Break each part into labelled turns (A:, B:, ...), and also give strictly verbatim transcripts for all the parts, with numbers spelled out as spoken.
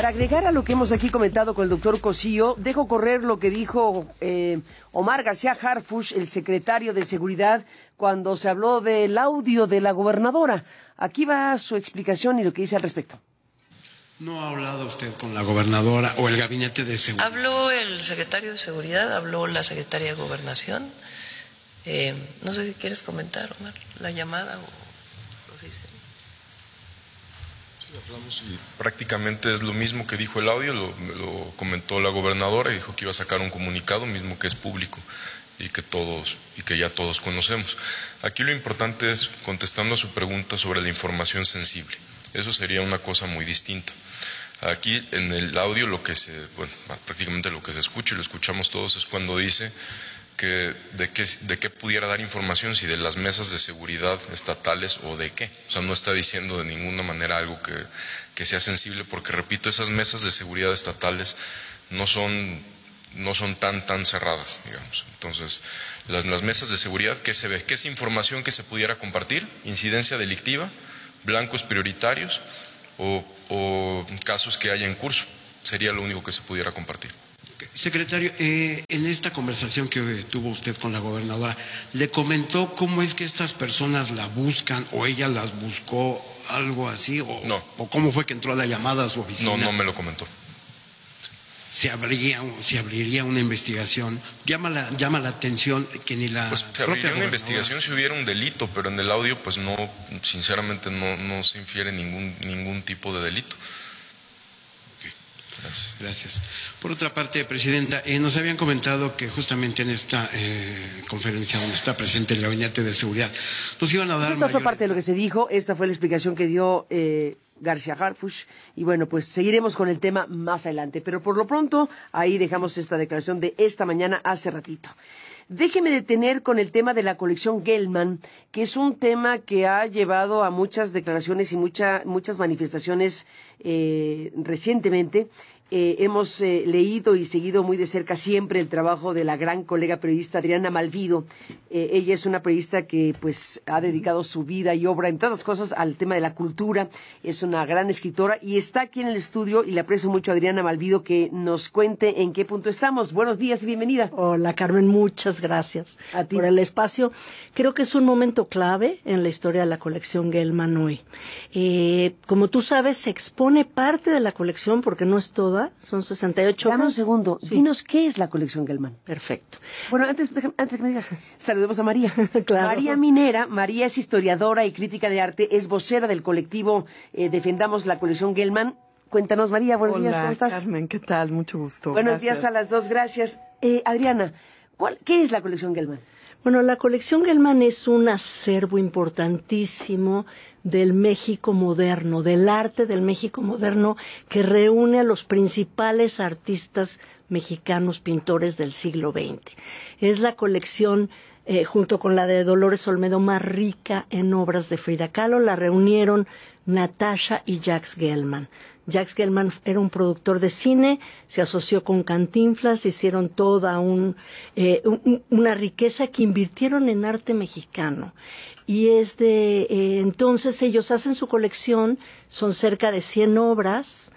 A: para agregar a lo que hemos aquí comentado con el doctor Cosío, dejo correr lo que dijo eh, Omar García Harfuch, el secretario de Seguridad, cuando se habló del audio de la gobernadora. Aquí va su explicación y lo que dice al respecto.
B: ¿No ha hablado usted con la gobernadora o el gabinete de seguridad?
C: Habló el secretario de Seguridad, habló la secretaria de Gobernación. Eh, no sé si quieres comentar, Omar, la llamada o lo dice.
D: Hablamos y prácticamente es lo mismo que dijo el audio, lo, lo comentó la gobernadora y dijo que iba a sacar un comunicado mismo que es público y que todos y que ya todos conocemos. Aquí lo importante es, contestando a su pregunta sobre la información sensible, eso sería una cosa muy distinta. Aquí en el audio lo que se, bueno, prácticamente lo que se escucha y lo escuchamos todos es cuando dice que de qué, de qué pudiera dar información, si de las mesas de seguridad estatales o de qué. O sea, no está diciendo de ninguna manera algo que, que sea sensible, porque repito, esas mesas de seguridad estatales no son, no son tan, tan cerradas, digamos. Entonces, las, las mesas de seguridad, ¿qué se ve? ¿Qué es información que se pudiera compartir? Incidencia delictiva, blancos prioritarios o, o casos que haya en curso. Sería lo único que se pudiera compartir.
B: Secretario, eh, en esta conversación que tuvo usted con la gobernadora, ¿le comentó cómo es que estas personas la buscan o ella las buscó, algo así? O,
D: no.
B: ¿O cómo fue que entró a la llamada a su oficina?
D: No, no me lo comentó.
B: Se abriría, se abriría una investigación. Llama la, llama la atención que ni la
D: Pues se abriría una investigación si hubiera un delito, pero en el audio pues no, sinceramente no, no se infiere ningún, ningún tipo de delito.
B: Gracias. Gracias. Por otra parte, Presidenta, eh, nos habían comentado que justamente en esta eh, conferencia donde está presente el Gabinete de Seguridad, nos iban a dar...
A: Pues esta fue
B: mayores...
A: parte de lo que se dijo, esta fue la explicación que dio eh, García Harfuch, y bueno, pues seguiremos con el tema más adelante, pero por lo pronto ahí dejamos esta declaración de esta mañana hace ratito. Déjeme detener con el tema de la colección Gelman, que es un tema que ha llevado a muchas declaraciones y mucha, muchas manifestaciones eh, recientemente. Eh, hemos eh, leído y seguido muy de cerca siempre el trabajo de la gran colega periodista Adriana Malvido. Eh, ella es una periodista que pues ha dedicado su vida y obra, en todas las cosas, al tema de la cultura. Es una gran escritora y está aquí en el estudio, y le aprecio mucho a Adriana Malvido que nos cuente en qué punto estamos. Buenos días y bienvenida.
E: Hola, Carmen, muchas gracias
A: a ti
E: por el espacio. Creo que es un momento clave en la historia de la colección Gelman hoy. Eh, como tú sabes, se expone parte de la colección porque no es toda. Son sesenta y ocho.
A: Dame un segundo. Sí. Dinos qué es la colección Gelman.
E: Perfecto.
A: Bueno, antes, antes que me digas, saludemos a María.
E: Claro.
A: María Minera. María es historiadora y crítica de arte, es vocera del colectivo eh, Defendamos la colección Gelman. Cuéntanos, María, buenos
F: Hola,
A: días, ¿cómo estás?
F: Carmen, ¿qué tal? Mucho gusto.
A: Buenos
F: Gracias.
A: días a las dos, gracias. Eh, Adriana, ¿cuál, ¿qué es la colección Gelman?
E: Bueno, la colección Gelman es un acervo importantísimo del México moderno, del arte del México moderno, que reúne a los principales artistas mexicanos pintores del siglo veinte. Es la colección, eh, junto con la de Dolores Olmedo, más rica en obras de Frida Kahlo. La reunieron Natasha y Jacques Gelman. Jacques Gelman era un productor de cine, se asoció con Cantinflas, hicieron toda un, eh, un, una riqueza que invirtieron en arte mexicano. Y es de, eh, entonces ellos hacen su colección, son cerca de cien obras,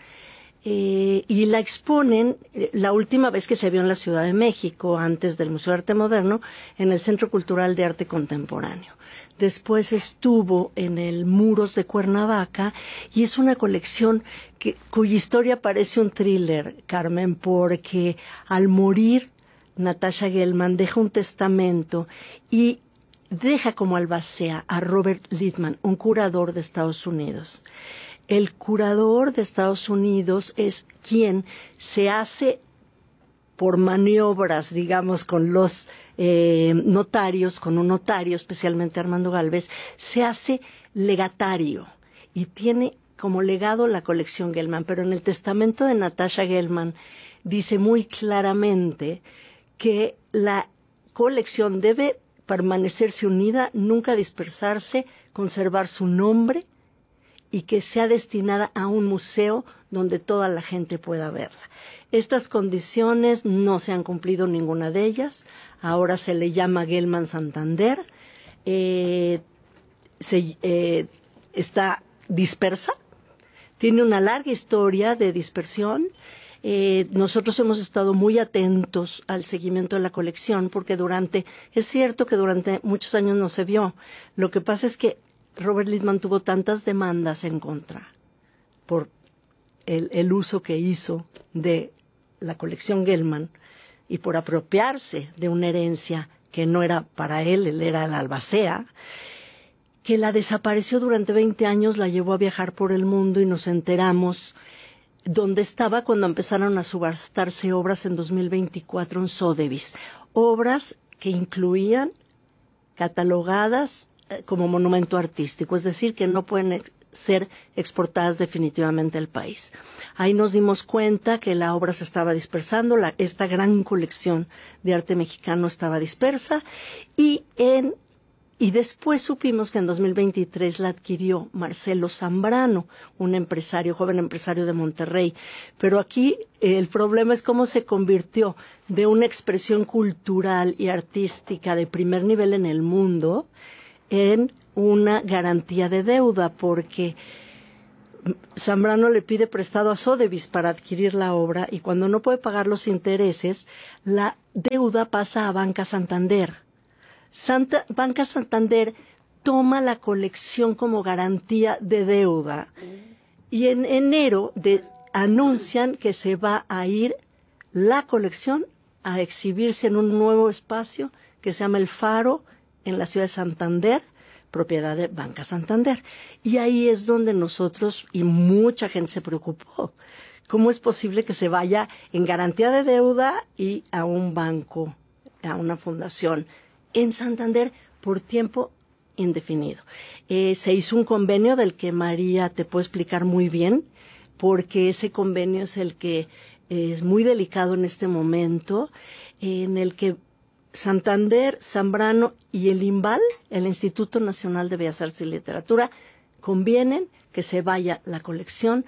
E: eh, y la exponen, eh, la última vez que se vio en la Ciudad de México, antes del Museo de Arte Moderno, en el Centro Cultural de Arte Contemporáneo. Después estuvo en el Muros de Cuernavaca, y es una colección que, cuya historia parece un thriller, Carmen, porque al morir Natasha Gelman deja un testamento y deja como albacea a Robert Littman, un curador de Estados Unidos. El curador de Estados Unidos es quien se hace por maniobras, digamos, con los eh, notarios, con un notario, especialmente Armando Gálvez, se hace legatario y tiene como legado la colección Gelman. Pero en el testamento de Natasha Gelman dice muy claramente que la colección debe permanecerse unida, nunca dispersarse, conservar su nombre y que sea destinada a un museo donde toda la gente pueda verla. Estas condiciones no se han cumplido ninguna de ellas. Ahora se le llama Gelman Santander. Eh, se, eh, está dispersa. tiene una larga historia de dispersión. Eh, nosotros hemos estado muy atentos al seguimiento de la colección porque durante, es cierto que durante muchos años no se vio. Lo que pasa es que Robert Littman tuvo tantas demandas en contra por el, el uso que hizo de la colección Gelman y por apropiarse de una herencia que no era para él, él era el albacea, que la desapareció durante veinte años, la llevó a viajar por el mundo y nos enteramos dónde estaba cuando empezaron a subastarse obras en dos mil veinticuatro en Sotheby's. Obras que incluían catalogadas eh, como monumento artístico, es decir, que no pueden ex- ser exportadas definitivamente al país. Ahí nos dimos cuenta que la obra se estaba dispersando, la, esta gran colección de arte mexicano estaba dispersa y en Y después supimos que en dos mil veintitrés la adquirió Marcelo Zambrano, un empresario, joven empresario de Monterrey. Pero aquí eh, el problema es cómo se convirtió de una expresión cultural y artística de primer nivel en el mundo en una garantía de deuda, porque Zambrano le pide prestado a Sotheby's para adquirir la obra y cuando no puede pagar los intereses, la deuda pasa a Banca Santander. Santa, Banca Santander toma la colección como garantía de deuda y en enero de, anuncian que se va a ir la colección a exhibirse en un nuevo espacio que se llama El Faro en la ciudad de Santander, propiedad de Banca Santander. Y ahí es donde nosotros y mucha gente se preocupó. ¿Cómo es posible que se vaya en garantía de deuda y a un banco, a una fundación en Santander por tiempo indefinido? Eh, se hizo un convenio del que María te puede explicar muy bien, porque ese convenio es el que eh, es muy delicado en este momento, en el que Santander, Zambrano y el INVAL, el Instituto Nacional de Bellas Artes y Literatura, convienen que se vaya la colección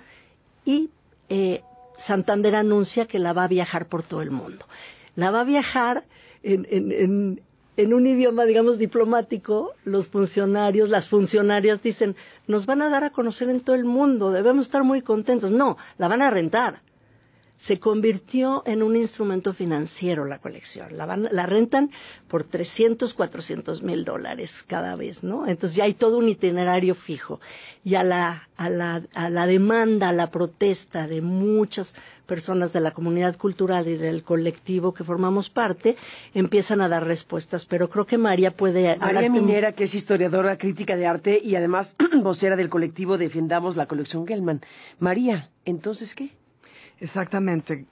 E: y eh, Santander anuncia que la va a viajar por todo el mundo. La va a viajar en... en, en En un idioma, digamos, diplomático, los funcionarios, las funcionarias dicen, nos van a dar a conocer en todo el mundo, debemos estar muy contentos. No, la van a rentar. Se convirtió en un instrumento financiero la colección. La, van, la rentan por trescientos, cuatrocientos mil dólares cada vez, ¿no? Entonces ya hay todo un itinerario fijo. Y a la, a la, a la demanda, a la protesta de muchas personas de la comunidad cultural y del colectivo que formamos parte, empiezan a dar respuestas. Pero creo que María puede...
A: María Minera, que es historiadora, crítica de arte y además vocera del colectivo Defendamos la Colección Gelman. María, ¿entonces qué?
F: Exactamente.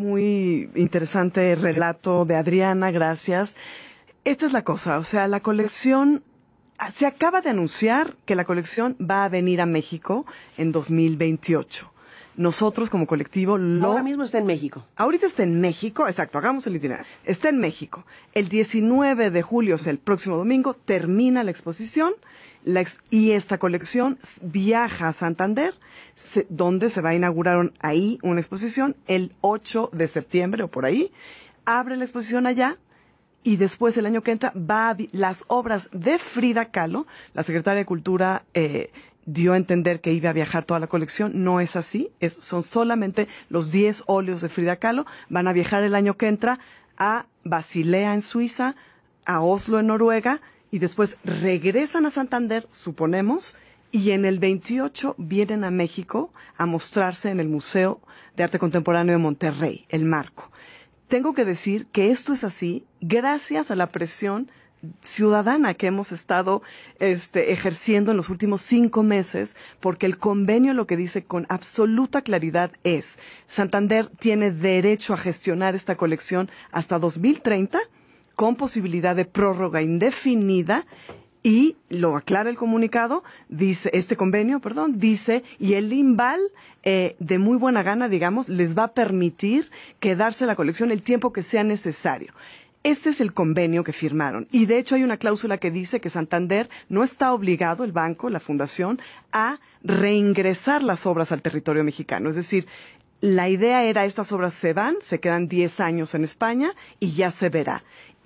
F: Muy interesante relato de Adriana, gracias. Esta es la cosa, o sea, la colección... Se acaba de anunciar que la colección va a venir a México en dos mil veintiocho. Nosotros como colectivo lo...
A: Ahora mismo está en México.
F: Ahorita está en México, exacto, hagamos el itinerario. Está en México. El diecinueve de julio, o sea, el próximo domingo, termina la exposición la ex y esta colección viaja a Santander, se, donde se va a inaugurar ahí una exposición el ocho de septiembre o por ahí. Abre la exposición allá y después el año que entra va a las obras de Frida Kahlo, la secretaria de Cultura, eh, dio a entender que iba a viajar toda la colección. No es así, es, son solamente los diez óleos de Frida Kahlo. Van a viajar el año que entra a Basilea en Suiza, a Oslo en Noruega, y después regresan a Santander, suponemos, y en el veintiocho vienen a México a mostrarse en el Museo de Arte Contemporáneo de Monterrey, el Marco. Tengo que decir que esto es así gracias a la presión ciudadana que hemos estado este, ejerciendo en los últimos cinco meses, porque el convenio lo que dice con absoluta claridad es: Santander tiene derecho a gestionar esta colección hasta dos mil treinta, con posibilidad de prórroga indefinida, y lo aclara el comunicado, dice, este convenio, perdón, dice, y el INVAL, eh, de muy buena gana, digamos, les va a permitir quedarse la colección el tiempo que sea necesario. Ese es el convenio que firmaron. Y de hecho hay una cláusula que dice que Santander no está obligado, el banco, la fundación, a reingresar las obras al territorio mexicano. Es decir, la idea era, estas obras se van, se quedan diez años en España y ya se verá.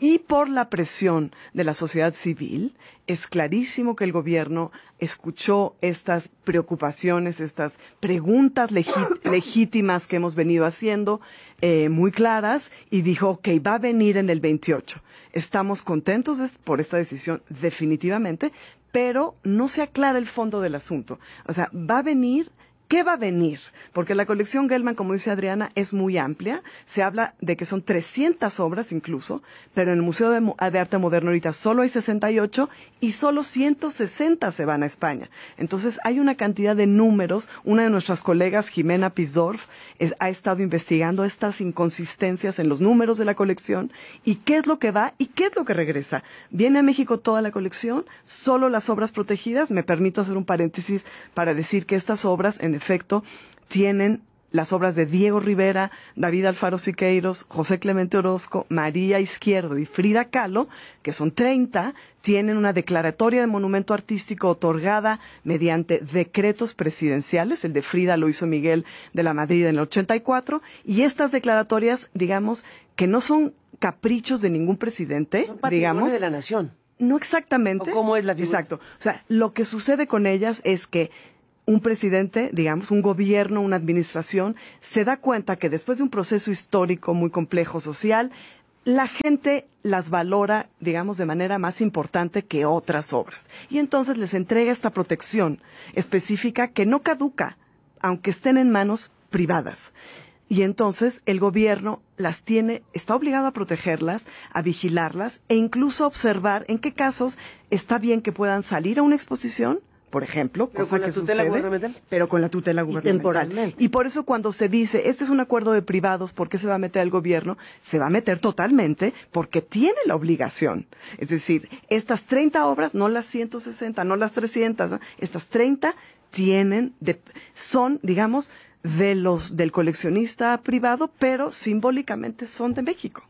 F: y por la presión de la sociedad civil, es clarísimo que el gobierno escuchó estas preocupaciones, estas preguntas legí- legítimas que hemos venido haciendo, eh, muy claras, y dijo, ok, va a venir en el veintiocho. Estamos contentos de- por esta decisión, definitivamente, pero no se aclara el fondo del asunto. O sea, va a venir... ¿Qué va a venir? Porque la colección Gelman, como dice Adriana, es muy amplia. Se habla de que son trescientas obras incluso, pero en el Museo de, Mo- de Arte Moderno ahorita solo hay sesenta y ocho y solo ciento sesenta se van a España. Entonces hay una cantidad de números. Una de nuestras colegas, Jimena Pisdorf, es- ha estado investigando estas inconsistencias en los números de la colección y qué es lo que va y qué es lo que regresa. Viene a México toda la colección, solo las obras protegidas. Me permito hacer un paréntesis para decir que estas obras, en efecto, tienen las obras de Diego Rivera, David Alfaro Siqueiros, José Clemente Orozco, María Izquierdo y Frida Kahlo, que son treinta, tienen una declaratoria de monumento artístico otorgada mediante decretos presidenciales. El de Frida lo hizo Miguel de la Madrid en el ochenta y cuatro, y estas declaratorias, digamos, que no son caprichos de ningún presidente,
A: Son patrimonio
F: digamos.
A: de la nación.
F: No exactamente.
A: ¿O cómo es la figura?
F: Exacto. O sea, lo que sucede con ellas es que un presidente, digamos, un gobierno, una administración, se da cuenta que después de un proceso histórico muy complejo social, la gente las valora, digamos, de manera más importante que otras obras. Y entonces les entrega esta protección específica que no caduca, aunque estén en manos privadas. Y entonces el gobierno las tiene, está obligado a protegerlas, a vigilarlas e incluso a observar en qué casos está bien que puedan salir a una exposición, por ejemplo,
A: Pero
F: cosa
A: con la
F: que
A: tutela
F: sucede,
A: gubernamental.
F: pero con la tutela gubernamental.
E: temporalmente.
F: Y por eso cuando se dice, este es un acuerdo de privados, ¿por qué se va a meter el gobierno? Se va a meter totalmente porque tiene la obligación. Es decir, estas treinta obras, no las ciento sesenta, no las trescientas, ¿no? Estas treinta tienen, de, son, digamos, de los del coleccionista privado, pero simbólicamente son de México.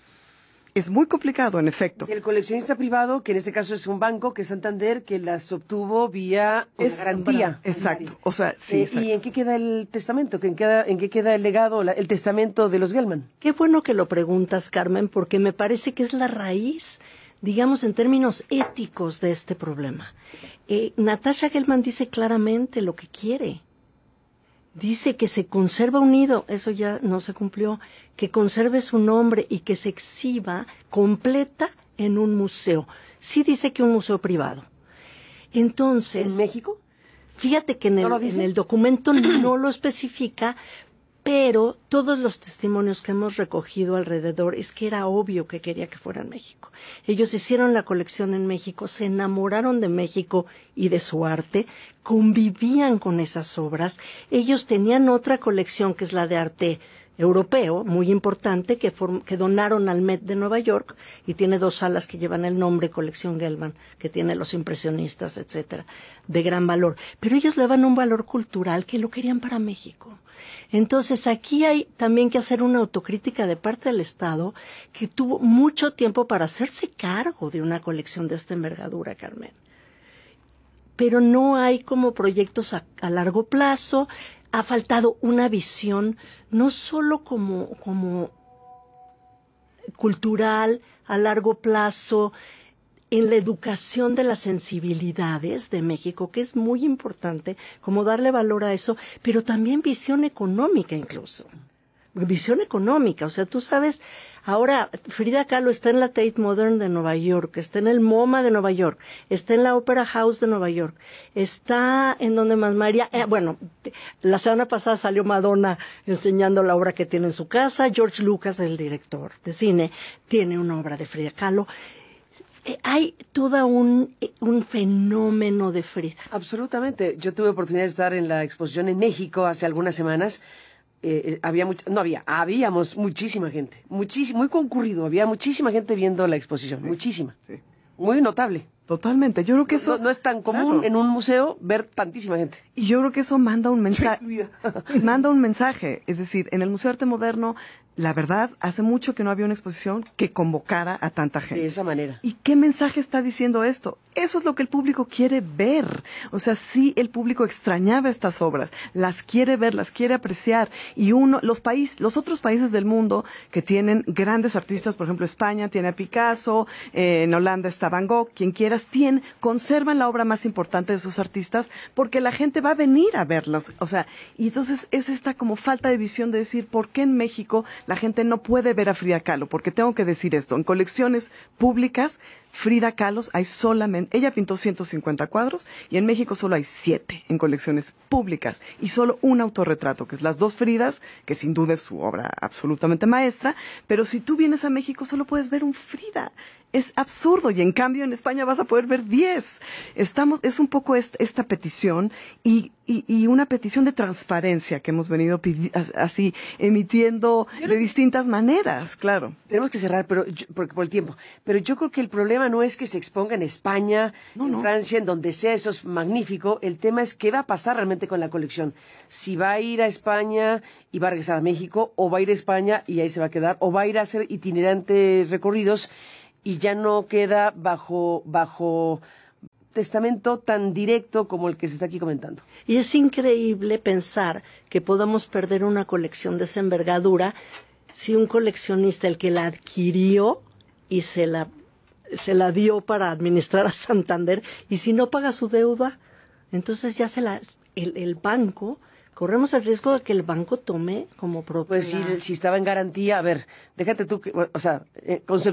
F: Es muy complicado, en efecto.
A: El coleccionista privado, que en este caso es un banco, que es Santander, que las obtuvo vía con
F: Es
A: garantía.
F: Exacto. O sea, sí,
A: Eh,
F: exacto.
A: ¿Y en qué queda el testamento? ¿En qué queda, en qué queda el legado, la- el testamento de los Gelman?
E: Qué bueno que lo preguntas, Carmen, porque me parece que es la raíz, digamos, en términos éticos de este problema. Eh, Natasha Gelman dice claramente lo que quiere. Dice que se conserva unido, eso ya no se cumplió, que conserve su nombre y que se exhiba completa en un museo. Sí dice que un museo privado. Entonces,
A: ¿En México?
E: fíjate que en
A: ¿No
E: el,
A: lo dice?
E: en el documento no lo especifica, pero todos los testimonios que hemos recogido alrededor es que era obvio que quería que fuera en México. Ellos hicieron la colección en México, se enamoraron de México y de su arte, convivían con esas obras. Ellos tenían otra colección que es la de arte europeo, muy importante, que, form- que donaron al Met de Nueva York, y tiene dos salas que llevan el nombre Colección Gelman, que tiene los impresionistas, etcétera, de gran valor. Pero ellos le daban un valor cultural que lo querían para México. Entonces aquí hay también que hacer una autocrítica de parte del Estado, que tuvo mucho tiempo para hacerse cargo de una colección de esta envergadura, Carmen. Pero no hay como proyectos a, a largo plazo. Ha faltado una visión, no solo como, como cultural, a largo plazo, en la educación de las sensibilidades de México, que es muy importante, como darle valor a eso, pero también visión económica incluso. Visión económica, o sea, tú sabes, ahora Frida Kahlo está en la Tate Modern de Nueva York, está en el MoMA de Nueva York, está en la Opera House de Nueva York, está en donde más María, eh, bueno, la semana pasada salió Madonna enseñando la obra que tiene en su casa, George Lucas, el director de cine, tiene una obra de Frida Kahlo. Eh, hay todo un, eh, un fenómeno de Frida.
A: Absolutamente. Yo tuve oportunidad de estar en la exposición en México hace algunas semanas. Eh, eh, había mucha, no había, habíamos muchísima gente, muchísimo, muy concurrido, había muchísima gente viendo la exposición, muchísima,
F: sí.
A: muy notable.
F: Totalmente. Yo creo que eso
A: No, no es tan común
F: Claro.
A: en un museo ver tantísima gente.
F: Y yo creo que eso manda un mensaje. manda un mensaje. Es decir, en el Museo de Arte Moderno la verdad, hace mucho que no había una exposición que convocara a tanta gente.
A: De esa manera.
F: ¿Y qué mensaje está diciendo esto? Eso es lo que el público quiere ver. O sea, sí, el público extrañaba estas obras, las quiere ver, las quiere apreciar. Y uno, los países, los otros países del mundo que tienen grandes artistas, por ejemplo, España tiene a Picasso, eh, en Holanda está Van Gogh, quien quieras, tienen, conservan la obra más importante de esos artistas porque la gente va a venir a verlos. O sea, y entonces es esta como falta de visión de decir, ¿por qué en México la gente no puede ver a Frida Kahlo? Porque tengo que decir esto, en colecciones públicas, Frida Kahlo hay solamente, ella pintó ciento cincuenta cuadros y en México solo hay siete en colecciones públicas y solo un autorretrato, que es Las dos Fridas, que sin duda es su obra absolutamente maestra, pero si tú vienes a México solo puedes ver un Frida. Es absurdo y en cambio en España vas a poder ver diez. Estamos, es un poco esta, esta petición y, y, y una petición de transparencia que hemos venido pidi- así emitiendo de distintas maneras, claro.
A: Tenemos que cerrar, pero yo- porque por el tiempo. Pero yo creo que el problema no es que se exponga en España,
F: No,
A: en
F: no.
A: Francia, en donde sea, eso es magnífico. El tema es qué va a pasar realmente con la colección. Si va a ir a España y va a regresar a México, o va a ir a España y ahí se va a quedar, o va a ir a hacer itinerantes recorridos y ya no queda bajo, bajo testamento tan directo como el que se está aquí comentando.
E: Y es increíble pensar que podamos perder una colección de esa envergadura si un coleccionista, el que la adquirió y se la, se la dio para administrar a Santander, y si no paga su deuda, entonces ya se la, el, el banco, corremos el riesgo de que el banco tome como propiedad.
A: Pues si, si estaba en garantía, a ver, déjate tú que, o sea, eh,